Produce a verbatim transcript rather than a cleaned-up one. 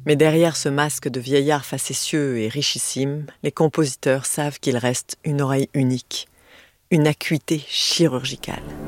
Mais derrière ce masque de vieillard facétieux et richissime, les compositeurs savent qu'il reste une oreille unique, une acuité chirurgicale.